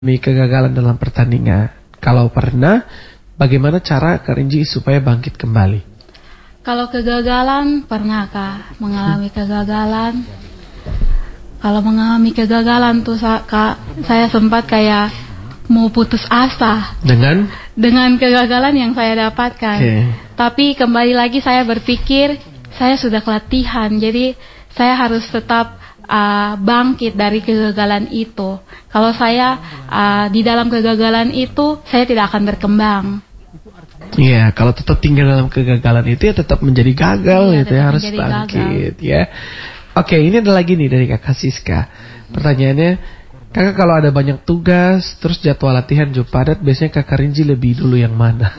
kegagalan dalam pertandingan? Kalau pernah, bagaimana cara Kak Rinji supaya bangkit kembali? Kalau kegagalan, pernah Kak mengalami kegagalan. Kalau mengalami kegagalan tuh Kak, saya sempat kayak mau putus asa dengan kegagalan yang saya dapatkan. Tapi kembali lagi saya berpikir saya sudah kelatihan, jadi saya harus tetap bangkit dari kegagalan itu. Kalau saya di dalam kegagalan itu, saya tidak akan berkembang. Iya, kalau tetap tinggal dalam kegagalan itu ya tetap menjadi gagal, gitu ya, harus bangkit ya. Oke, ini ada lagi nih dari Kakak Siska. Pertanyaannya, Kakak kalau ada banyak tugas, terus jadwal latihan juga padat, biasanya Kakak Rinji lebih dulu yang mana?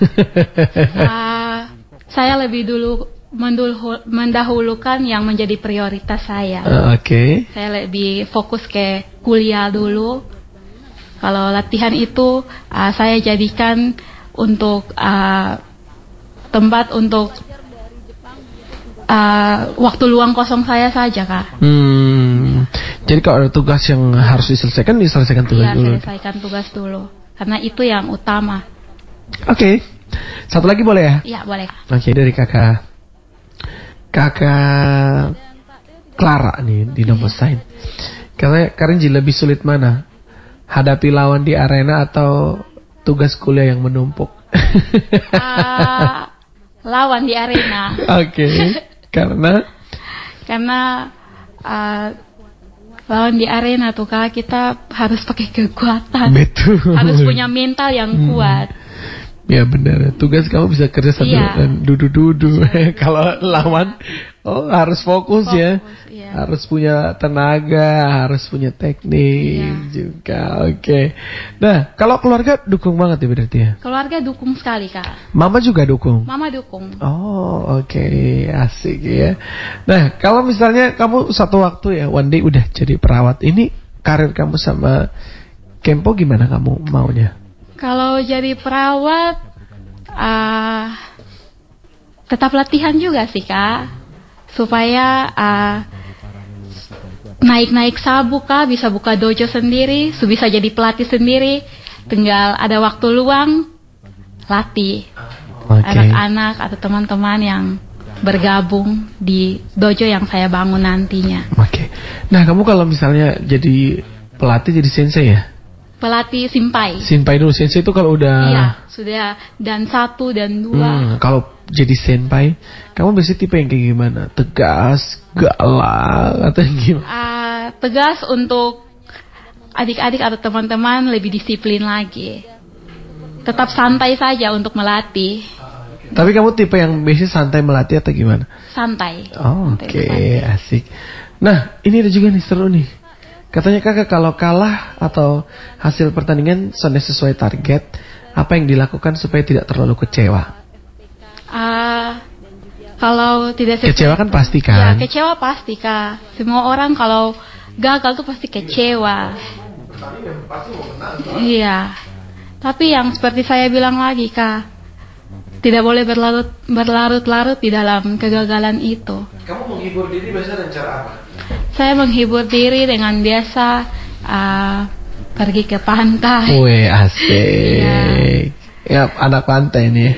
Saya lebih dulu mendahulukan yang menjadi prioritas saya. Saya lebih fokus ke kuliah dulu. Kalau latihan itu saya jadikan untuk tempat untuk waktu luang kosong saya saja, Kak. Jadi kalau ada tugas yang harus diselesaikan tugas dulu. Selesaikan tugas dulu, karena itu yang utama. Oke. Satu lagi boleh ya? Iya, boleh. Oke, dari Kakak Clara nih di nomor sign. Katanya Kak Rinji lebih sulit mana? Hadapi lawan di arena atau tugas kuliah yang menumpuk? Lawan di arena. Oke. Karena lawan di arena tuh Kak, kita harus pakai kekuatan. Betul. Harus punya mental yang kuat. Ya benar, tugas kamu bisa kerja sambil dudu-dudu. Kalau lawan, harus fokus ya. Harus punya tenaga, harus punya teknik juga. Oke. Nah, kalau keluarga dukung banget ya berarti ya? Keluarga dukung sekali Kak. Mama juga dukung? Mama dukung. Oh oke, asik ya. Nah, kalau misalnya kamu satu waktu ya, one day udah jadi perawat, ini karir kamu sama Kempo gimana kamu maunya? Kalau jadi perawat, tetap latihan juga sih Kak, supaya naik-naik sabuk Kak, bisa buka dojo sendiri, bisa jadi pelatih sendiri, tinggal ada waktu luang, latih anak-anak atau teman-teman yang bergabung di dojo yang saya bangun nantinya. Nah kamu kalau misalnya jadi pelatih, jadi sensei ya? Pelatih simpai. Simpai dulu, sensei itu kalau udah... Iya, sudah dan 1 dan 2. Kalau jadi senpai, kamu biasanya tipe yang kayak gimana? Tegas, galak, atau gimana? Tegas untuk adik-adik atau teman-teman, lebih disiplin lagi. Tetap santai saja untuk melatih. Tapi kamu tipe yang biasanya santai melatih atau gimana? Santai. Oke, asik. Nah, ini ada juga nih, seru nih. Katanya Kakak kalau kalah atau hasil pertandingan sudah sesuai target, apa yang dilakukan supaya tidak terlalu kecewa? Kalau tidak sesuai, kecewa kan pasti kan? Ya, kecewa pasti Kak. Semua orang kalau gagal tuh pasti kecewa. Iya. Tapi yang seperti saya bilang lagi Kak, tidak boleh berlarut-larut di dalam kegagalan itu. Kamu menghibur diri biasa dengan cara apa? Saya menghibur diri dengan biasa pergi ke pantai. Wih, asik. Ya, anak pantai nih.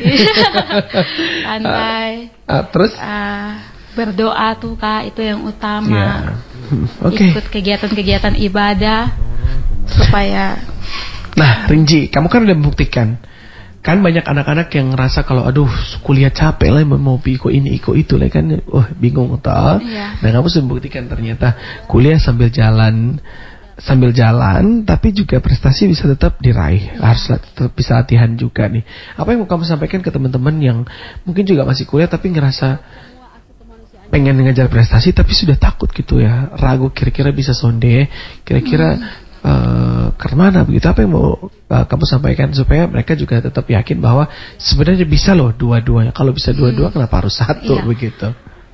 Pantai. Terus? Berdoa tuh Kak, itu yang utama. Ikut kegiatan-kegiatan ibadah supaya. Nah, Rinji, kamu kan udah membuktikan. Kan banyak anak-anak yang ngerasa kalau aduh kuliah capek lah, mau ikut ini ikut itu lah kan, bingung toh. Nah kamu sudah membuktikan ternyata kuliah sambil jalan tapi juga prestasi bisa tetap diraih. Harus tetap bisa latihan juga nih. Apa yang mau kamu sampaikan ke teman-teman yang mungkin juga masih kuliah tapi ngerasa pengen ngejar prestasi tapi sudah takut gitu ya, ragu kira-kira bisa sonde, kira-kira kemana begitu? Apa yang mau kamu sampaikan supaya mereka juga tetap yakin bahwa sebenarnya bisa loh dua-duanya. Kalau bisa dua-dua, kenapa harus satu begitu?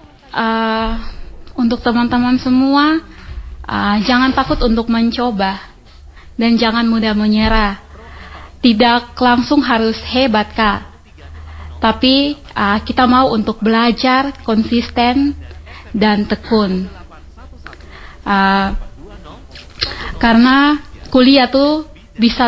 Untuk teman-teman semua, jangan takut untuk mencoba dan jangan mudah menyerah. Tidak langsung harus hebat Kak, tapi kita mau untuk belajar konsisten dan tekun. Karena kuliah tuh bisa